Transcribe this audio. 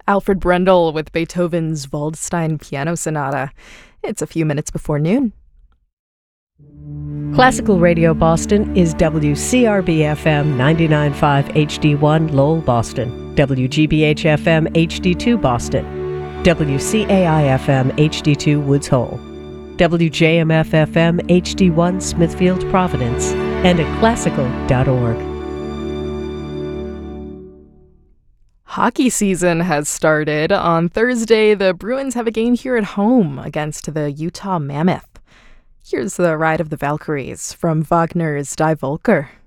Alfred Brendel with Beethoven's Waldstein Piano Sonata. It's a few minutes before noon. Classical Radio Boston is WCRB-FM 99.5 HD1 Lowell, Boston, WGBH-FM HD2 Boston, WCAI-FM HD2 Woods Hole, WJMF-FM HD1 Smithfield, Providence, and at classical.org. Hockey season has started. On Thursday, the Bruins have a game here at home against the Utah Mammoth. Here's the Ride of the Valkyries from Wagner's Die Volker.